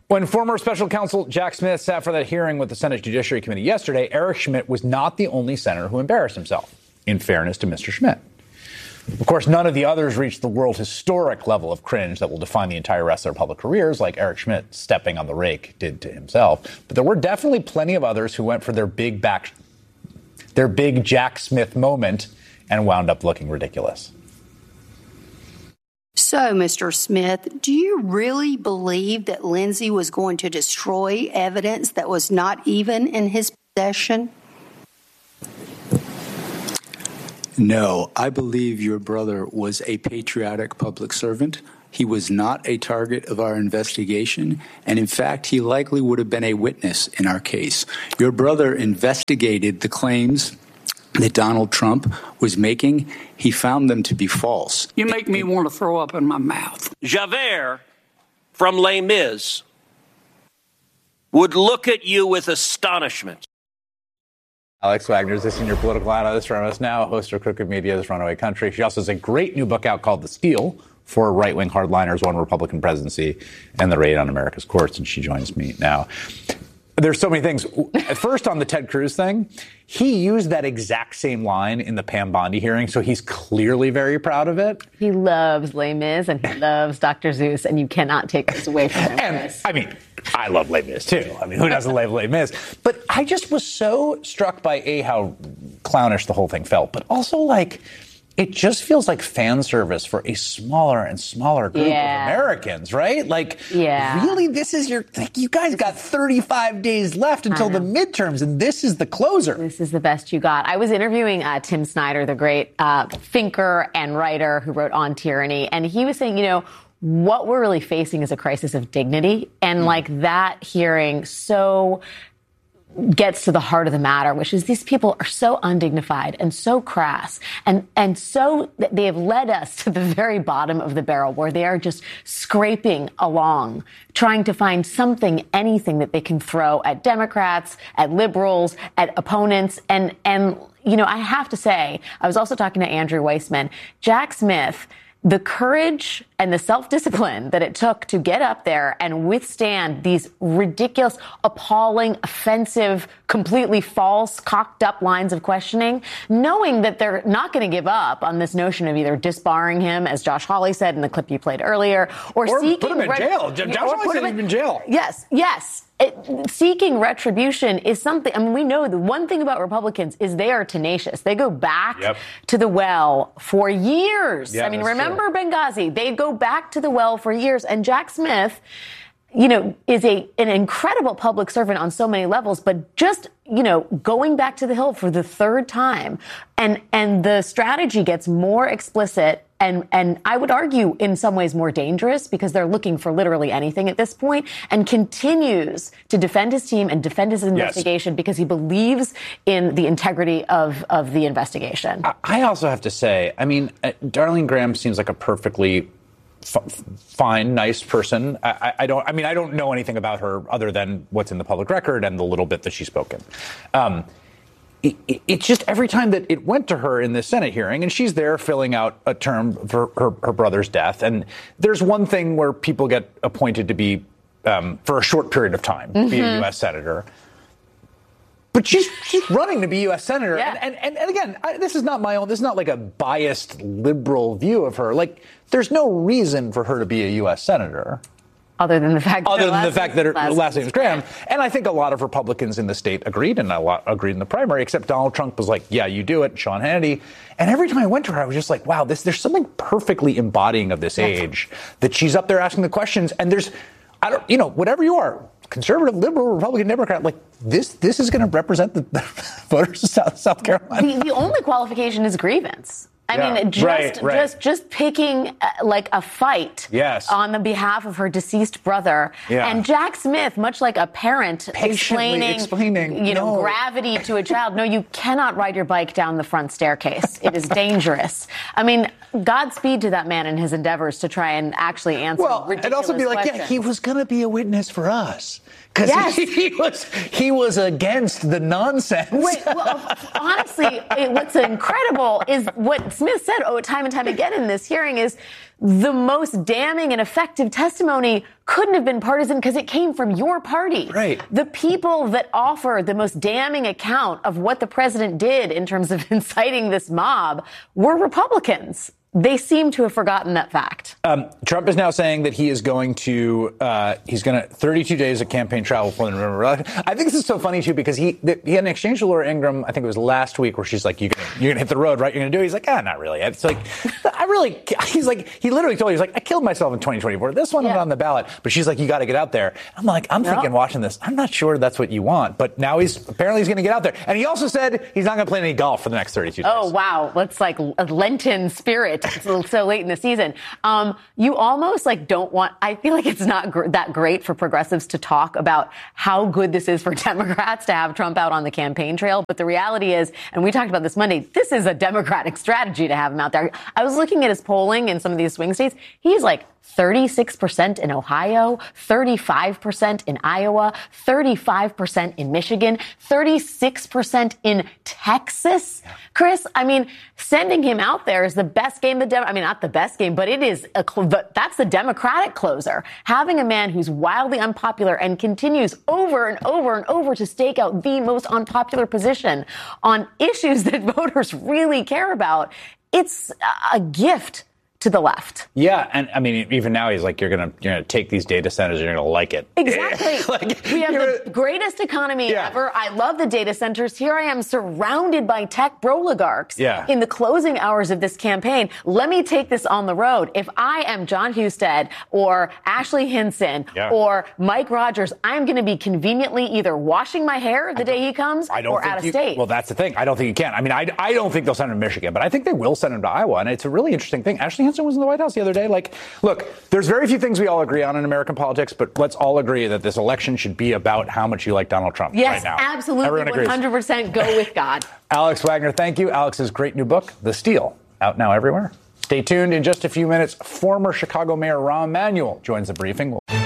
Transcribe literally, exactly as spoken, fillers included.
When former special counsel Jack Smith sat for that hearing with the Senate Judiciary Committee yesterday, Eric Schmidt was not the only senator who embarrassed himself, in fairness to Mister Schmidt. Of course, none of the others reached the world historic level of cringe that will define the entire rest of their public careers, like Eric Schmidt stepping on the rake did to himself. But there were definitely plenty of others who went for their big back, their big Jack Smith moment and wound up looking ridiculous. So, Mister Smith, do you really believe that Lindsay was going to destroy evidence that was not even in his possession? No, I believe your brother was a patriotic public servant. He was not a target of our investigation, and in fact, he likely would have been a witness in our case. Your brother investigated the claims that Donald Trump was making. He found them to be false. You make me want to throw up in my mouth. Javert from Les Mis would look at you with astonishment. Alex Wagner is a senior political analyst from Us Now, host of Crooked Media's Runaway Country. She also has a great new book out called The Steal, Four Right-Wing Hardliners, One Republican Presidency, and the Raid on America's Courts, and she joins me now. There's so many things. At first, on the Ted Cruz thing, he used that exact same line in the Pam Bondi hearing, so he's clearly very proud of it. He loves Les Mis and he loves Doctor Seuss, and you cannot take this away from him. And, Chris. I mean, I love Les Mis, too. I mean, who doesn't love Les Mis? But I just was so struck by, A, how clownish the whole thing felt, but also, like, it just feels like fan service for a smaller and smaller group yeah. of Americans, right? Like, yeah. really, this is your, like, you guys got thirty-five days left until the midterms, and this is the closer. This is the best you got. I was interviewing uh, Tim Snyder, the great uh, thinker and writer who wrote On Tyranny, and he was saying, you know, what we're really facing is a crisis of dignity, and mm. like that hearing so gets to the heart of the matter, which is these people are so undignified and so crass and, and so they have led us to the very bottom of the barrel where they are just scraping along, trying to find something, anything that they can throw at Democrats, at liberals, at opponents. And, and, you know, I have to say, I was also talking to Andrew Weissman, Jack Smith, the courage and the self-discipline that it took to get up there and withstand these ridiculous, appalling, offensive, completely false, cocked up lines of questioning, knowing that they're not going to give up on this notion of either disbarring him, as Josh Hawley said in the clip you played earlier, or, or seeking... put him in ret- jail. Josh Hawley said he's in jail. Yes, yes. It, seeking retribution is something, I mean, we know the one thing about Republicans is they are tenacious. They go back yep. to the well for years. Yeah, I mean, that's remember true. Benghazi? They go back to the well for years. And Jack Smith, you know, is a an incredible public servant on so many levels, but just, you know, going back to the Hill for the third time. And, and the strategy gets more explicit and, and I would argue in some ways more dangerous because they're looking for literally anything at this point, and continues to defend his team and defend his investigation yes. because he believes in the integrity of, of the investigation. I also have to say, I mean, Darlene Graham seems like a perfectly F- fine, nice person. I, I don't. I mean, I don't know anything about her other than what's in the public record and the little bit that she's spoken. Um, it, it, it's just every time that it went to her in the Senate hearing, and she's there filling out a term for her, her brother's death. And there's one thing where people get appointed to be um, for a short period of time, mm-hmm. be a U S senator. But she's she's running to be U S senator. Yeah. And, and, and again, I, this is not my own, this is not like a biased liberal view of her. Like, there's no reason for her to be a U S senator. Other than the fact that Other her than the last fact that her last last name is Graham. And I think a lot of Republicans in the state agreed, and a lot agreed in the primary, except Donald Trump was like, yeah, you do it, Sean Hannity. And every time I went to her, I was just like, wow, this there's something perfectly embodying of this age, that she's up there asking the questions, and there's, I don't, you know, whatever you are, conservative, liberal, Republican, Democrat, like this, this is going to represent the, the voters of South, South Carolina. The, the only qualification is grievance. I yeah. mean, just right, right. just just picking uh, like a fight yes. on the behalf of her deceased brother. Yeah. And Jack Smith, much like a parent explaining, explaining, you know, no. gravity to a child. No, you cannot ride your bike down the front staircase. It is dangerous. I mean, Godspeed to that man in his endeavors to try and actually answer well, ridiculous and also be like, questions. yeah, he was going to be a witness for us. Because yes. he, he was he was against the nonsense. Wait, well, honestly, it, what's incredible is what Smith said oh, time and time again in this hearing is the most damning and effective testimony couldn't have been partisan because it came from your party. Right. The people that offer the most damning account of what the president did in terms of inciting this mob were Republicans. They seem to have forgotten that fact. Um, Trump is now saying that he is going to, uh, he's going to, thirty-two days of campaign travel for the November election. I think this is so funny, too, because he he had an exchange with Laura Ingraham, I think it was last week, where she's like, you're going you're gonna hit the road, right? You're going to do it? He's like, ah, not really. It's like, I really, he's like, he literally told her, he's like, I killed myself in twenty twenty-four. This one yeah. on the ballot. But she's like, you got to get out there. I'm like, I'm no. thinking, watching this, I'm not sure that's what you want. But now he's, apparently he's going to get out there. And he also said he's not going to play any golf for the next thirty-two days. Oh, wow. That's like a Lenten spirit. It's so late in the season. Um, you almost like don't want, I feel like it's not gr- that great for progressives to talk about how good this is for Democrats to have Trump out on the campaign trail. But the reality is, and we talked about this Monday, this is a Democratic strategy to have him out there. I was looking at his polling in some of these swing states. He's like thirty-six percent in Ohio, thirty-five percent in Iowa, thirty-five percent in Michigan, thirty-six percent in Texas. Chris, I mean, sending him out there is the best game. The Dem- I mean, not the best game, but it is a cl- that's the Democratic closer. Having a man who's wildly unpopular and continues over and over and over to stake out the most unpopular position on issues that voters really care about, it's a gift to the left. Yeah, and I mean, even now he's like, you're gonna you're gonna take these data centers and you're gonna like it. Exactly. like, we have the greatest economy yeah. ever. I love the data centers. Here I am surrounded by tech broligarchs yeah. in the closing hours of this campaign. Let me take this on the road. If I am John Husted or Ashley Hinson yeah. or Mike Rogers, I'm going to be conveniently either washing my hair the day he comes I don't or think out of you, state. Well, that's the thing. I don't think you can. I mean, I, I don't think they'll send him to Michigan, but I think they will send him to Iowa. And it's a really interesting thing. Ashley Hinson was in the White House the other day. Like, look, there's very few things we all agree on in American politics, but let's all agree that this election should be about how much you like Donald Trump yes, right now. Absolutely. Everyone agrees. one hundred percent go with God. Alex Wagner, thank you. Alex's great new book, The Steal, out now everywhere. Stay tuned. In just a few minutes, former Chicago Mayor Rahm Emanuel joins the briefing. We'll